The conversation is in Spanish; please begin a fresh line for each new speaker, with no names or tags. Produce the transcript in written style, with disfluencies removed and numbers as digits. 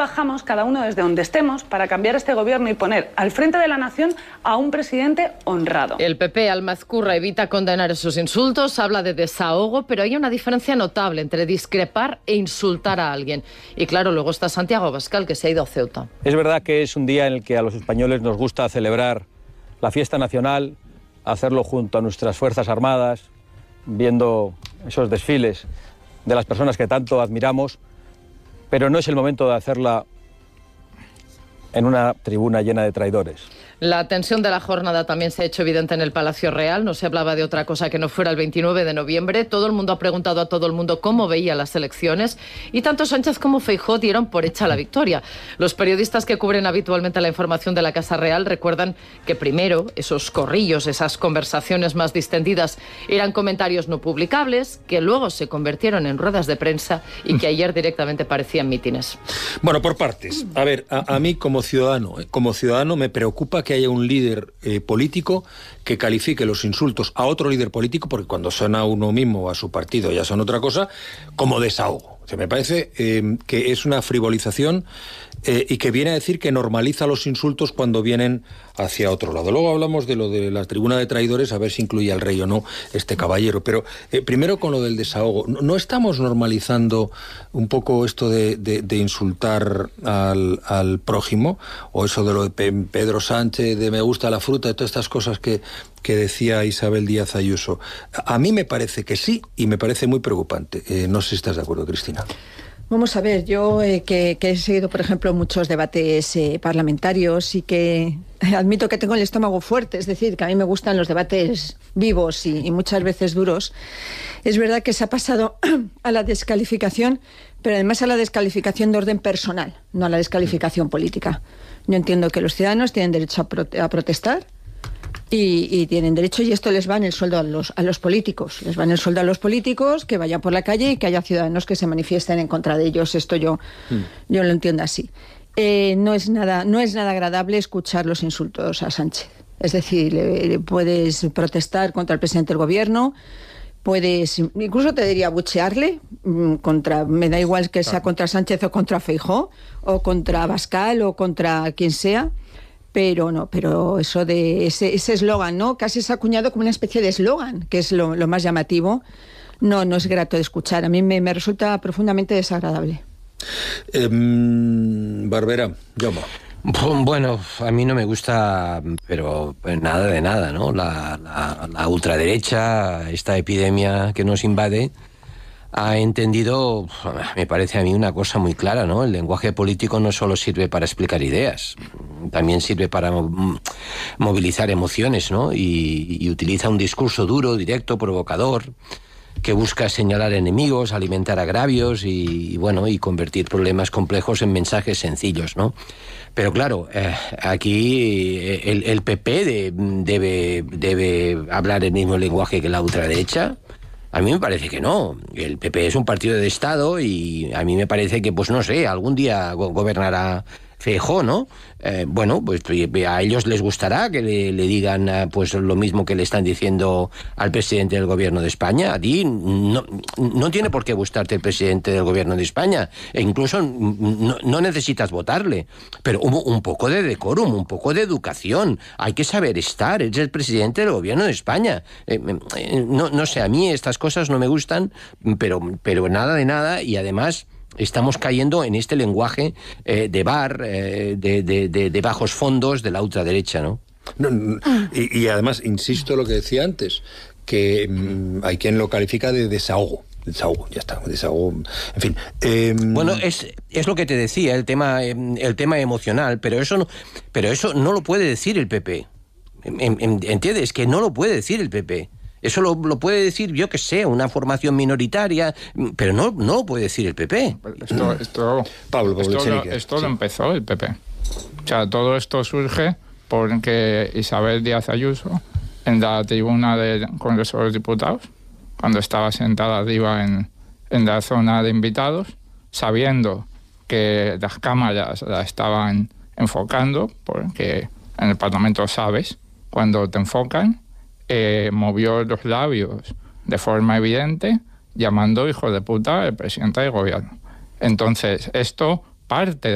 trabajamos cada uno desde donde estemos para cambiar este gobierno y poner al frente de la nación a un presidente honrado.
El PP, Almazcurra, evita condenar esos insultos, habla de desahogo, pero hay una diferencia notable entre discrepar e insultar a alguien. Y claro, luego está Santiago Abascal, que se ha ido a Ceuta.
Es verdad que es un día en el que a los españoles nos gusta celebrar la fiesta nacional, hacerlo junto a nuestras Fuerzas Armadas, viendo esos desfiles de las personas que tanto admiramos, pero no es el momento de hacerla en una tribuna llena de traidores.
La tensión de la jornada también se ha hecho evidente en el Palacio Real. No se hablaba de otra cosa que no fuera el 29 de noviembre. Todo el mundo ha preguntado a todo el mundo cómo veía las elecciones y tanto Sánchez como Feijóo dieron por hecha la victoria. Los periodistas que cubren habitualmente la información de la Casa Real recuerdan que primero esos corrillos, esas conversaciones más distendidas eran comentarios no publicables, que luego se convirtieron en ruedas de prensa y que ayer directamente parecían mítines.
Bueno, por partes. A ver, a mí como ciudadano me preocupa que haya un líder político que califique los insultos a otro líder político, porque cuando son a uno mismo o a su partido ya son otra cosa, como desahogo. O sea, me parece que es una frivolización y que viene a decir que normaliza los insultos cuando vienen hacia otro lado. Luego hablamos de lo de la tribuna de traidores, a ver si incluye al rey o no este caballero. Pero primero con lo del desahogo. ¿No estamos normalizando un poco esto de insultar al prójimo? O eso de lo de Pedro Sánchez, de me gusta la fruta, de todas estas cosas que decía Isabel Díaz Ayuso. A mí me parece que sí, y me parece muy preocupante. No sé si estás de acuerdo, Cristina.
Vamos a ver, yo que he seguido, por ejemplo, muchos debates parlamentarios y que admito que tengo el estómago fuerte, es decir, que a mí me gustan los debates vivos y muchas veces duros, es verdad que se ha pasado a la descalificación, pero además a la descalificación de orden personal, no a la descalificación política. Yo entiendo que los ciudadanos tienen derecho a protestar, y tienen derecho, y esto les va en el sueldo a los políticos. Les va en el sueldo a los políticos, que vayan por la calle y que haya ciudadanos que se manifiesten en contra de ellos. Esto yo lo entiendo así. No es nada agradable escuchar los insultos a Sánchez. Es decir, puedes protestar contra el presidente del gobierno, puedes, incluso te diría buchearle, me da igual que sea contra Sánchez o contra Feijóo, o contra Abascal o contra quien sea. Pero eso de ese eslogan, ¿no? Casi se ha acuñado como una especie de eslogan, que es lo más llamativo, no es grato de escuchar. A mí me resulta profundamente desagradable.
Barbera, llama.
Bueno, a mí no me gusta, pero nada de nada, ¿no? La ultraderecha, esta epidemia que nos invade, ha entendido, me parece a mí, una cosa muy clara, ¿no? El lenguaje político no solo sirve para explicar ideas, también sirve para movilizar emociones, ¿no? Y utiliza un discurso duro, directo, provocador, que busca señalar enemigos, alimentar agravios y convertir problemas complejos en mensajes sencillos, ¿no? Pero claro, aquí el PP debe hablar el mismo lenguaje que la ultraderecha. A mí me parece que no. El PP es un partido de Estado y a mí me parece que, pues no sé, algún día gobernará Feijóo, ¿no? Pues a ellos les gustará que le digan pues lo mismo que le están diciendo al presidente del gobierno de España. A ti no tiene por qué gustarte el presidente del gobierno de España, e incluso no necesitas votarle, pero un poco de decorum, un poco de educación. Hay que saber estar, es el presidente del gobierno de España. No sé, a mí estas cosas no me gustan, pero nada de nada, y además estamos cayendo en este lenguaje de bar, de bajos fondos de la ultraderecha, ¿no?
Y además, insisto en lo que decía antes, que hay quien lo califica de desahogo. Desahogo, ya está, desahogo, en fin.
Bueno, es lo que te decía, el tema emocional, pero eso no lo puede decir el PP. ¿Entiendes? Que no lo puede decir el PP. Eso lo puede decir, yo que sé, una formación minoritaria, pero no lo puede decir el PP.
Esto lo empezó el PP. O sea, todo esto surge porque Isabel Díaz Ayuso, en la tribuna del Congreso de los Diputados, cuando estaba sentada arriba en la zona de invitados, sabiendo que las cámaras la estaban enfocando, porque en el Parlamento sabes, cuando te enfocan, movió los labios de forma evidente, llamando hijo de puta al presidente del gobierno. Entonces, esto parte